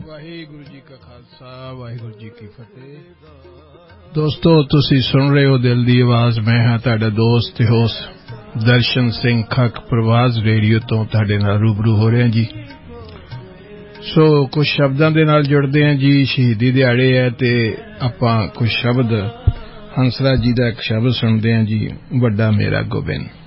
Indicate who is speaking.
Speaker 1: ਵਾਹਿਗੁਰੂ ਜੀ ਕਾ ਖਾਲਸਾ ਵਾਹਿਗੁਰੂ ਜੀ ਕੀ ਫਤਿਹ। ਦੋਸਤੋ, ਤੁਸੀਂ ਸੁਣ ਰਹੇ ਹੋ ਦਿਲ ਦੀ ਆਵਾਜ਼। ਮੈਂ ਹਾਂ ਤੁਹਾਡਾ ਦੋਸਤ ਤੇ ਹੋਸਟ ਦਰਸ਼ਨ ਸਿੰਘ ਖੱਕ ਪ੍ਰਵਾਜ਼ ਰੇਡੀਓ ਤੋਂ ਤੁਹਾਡੇ ਨਾਲ ਰੂਬਰੂ ਹੋ ਰਿਹਾ ਜੀ। ਸੋ ਕੁਝ ਸ਼ਬਦਾਂ ਦੇ ਨਾਲ ਜੁੜਦੇ ਹਾਂ ਜੀ। ਸ਼ਹੀਦੀ ਦਿਹਾੜੇ ਹੈ ਤੇ ਆਪਾਂ ਕੁਝ ਸ਼ਬਦ ਹੰਸਰਾਜ ਜੀ ਦਾ ਇੱਕ ਸ਼ਬਦ ਸੁਣਦੇ ਹਾਂ ਜੀ, ਵੱਡਾ ਮੇਰਾ ਗੋਬਿੰਦ।